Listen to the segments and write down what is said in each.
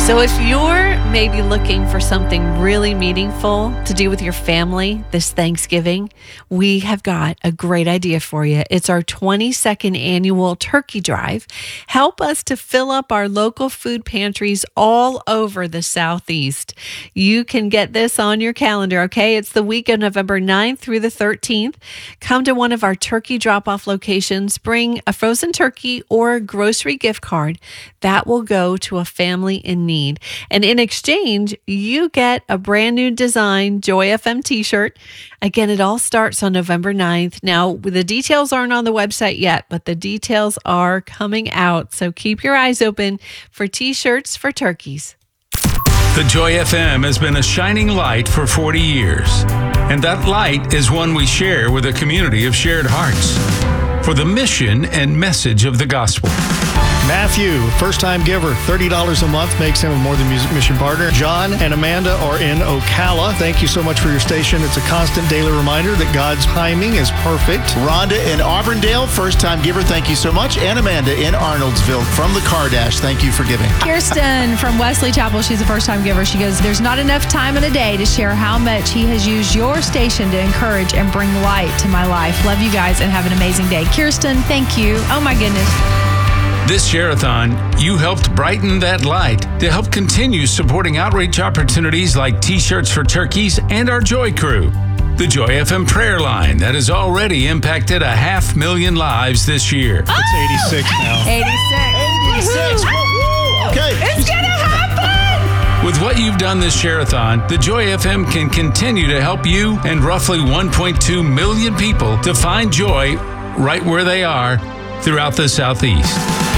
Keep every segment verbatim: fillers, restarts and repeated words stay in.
So if you're maybe looking for something really meaningful to do with your family this Thanksgiving, we have got a great idea for you. It's our twenty-second annual turkey drive. Help us to fill up our local food pantries all over the Southeast. You can get this on your calendar, okay? It's the week of November ninth through the thirteenth. Come to one of our turkey drop-off locations. Bring a frozen turkey or a grocery gift card that will go to a family in need. And in exchange, you get a brand new design Joy F M t-shirt. Again, it all starts on November ninth. Now, the details aren't on the website yet, but the details are coming out. So keep your eyes open for t-shirts for turkeys. The Joy F M has been a shining light for forty years. And that light is one we share with a community of shared hearts for the mission and message of the gospel. Matthew, first-time giver, thirty dollars a month makes him a More Than Music Mission partner. John and Amanda are in Ocala. Thank you so much for your station. It's a constant daily reminder that God's timing is perfect. Rhonda in Auburndale, first-time giver, thank you so much. And Amanda in Arnoldsville from the Cardash, thank you for giving. Kirsten from Wesley Chapel, she's a first-time giver. She goes, there's not enough time in a day to share how much he has used your station to encourage and bring light to my life. Love you guys and have an amazing day. Kirsten, thank you. Oh my goodness. This Share-a-thon, you helped brighten that light to help continue supporting outreach opportunities like T-shirts for turkeys and our Joy Crew. The Joy F M prayer line that has already impacted a half million lives this year. Oh, it's eighty-six now. eighty-six. eighty-six. Okay. It's going to happen. With what you've done this Share-a-thon, the Joy F M can continue to help you and roughly one point two million people to find joy right where they are throughout the Southeast.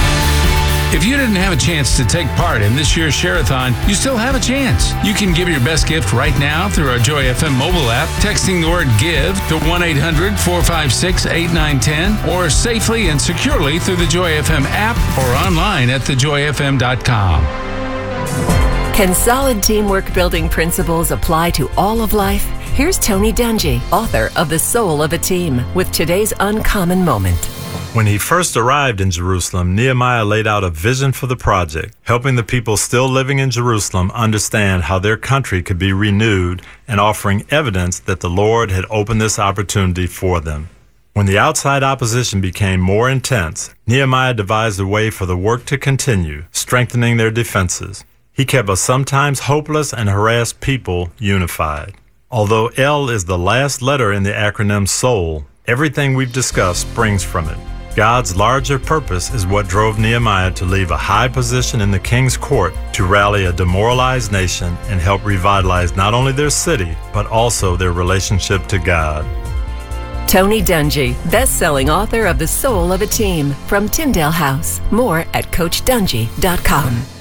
If you didn't have a chance to take part in this year's Share-a-thon, you still have a chance. You can give your best gift right now through our Joy F M mobile app, texting the word GIVE to one eight hundred four five six eight nine one zero, or safely and securely through the Joy F M app or online at the joy f m dot com. Can solid teamwork building principles apply to all of life? Here's Tony Dungy, author of The Soul of a Team, with today's uncommon moment. When he first arrived in Jerusalem, Nehemiah laid out a vision for the project, helping the people still living in Jerusalem understand how their country could be renewed and offering evidence that the Lord had opened this opportunity for them. When the outside opposition became more intense, Nehemiah devised a way for the work to continue, strengthening their defenses. He kept a sometimes hopeless and harassed people unified. Although L is the last letter in the acronym SOUL, everything we've discussed springs from it. God's larger purpose is what drove Nehemiah to leave a high position in the king's court to rally a demoralized nation and help revitalize not only their city, but also their relationship to God. Tony Dungy, best-selling author of The Soul of a Team, from Tyndale House. More at coach dungy dot com.